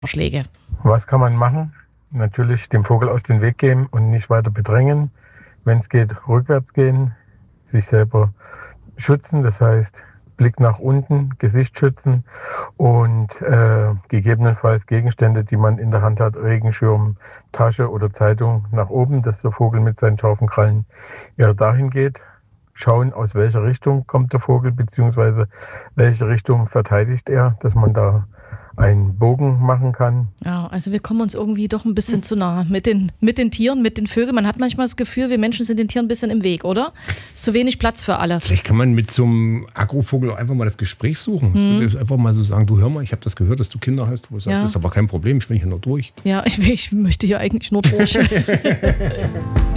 Vorschläge. Was kann man machen? Natürlich dem Vogel aus dem Weg gehen und nicht weiter bedrängen. Wenn es geht, rückwärts gehen, sich selber schützen, das heißt Blick nach unten, Gesicht schützen und gegebenenfalls Gegenstände, die man in der Hand hat, Regenschirm, Tasche oder Zeitung nach oben, dass der Vogel mit seinen scharfen Krallen eher dahin geht. Schauen, aus welcher Richtung kommt der Vogel, beziehungsweise welche Richtung verteidigt er, dass man da einen Bogen machen kann. Ja, also wir kommen uns irgendwie doch ein bisschen zu nah mit den Tieren, mit den Vögeln. Man hat manchmal das Gefühl, wir Menschen sind den Tieren ein bisschen im Weg, oder? Ist zu wenig Platz für alle. Vielleicht kann man mit so einem Agrovogel auch einfach mal das Gespräch suchen. Einfach mal so sagen, du hör mal, ich habe das gehört, dass du Kinder hast. Wo du sagst, das ist aber kein Problem, ich will hier nur durch. Ja, ich möchte hier eigentlich nur durch.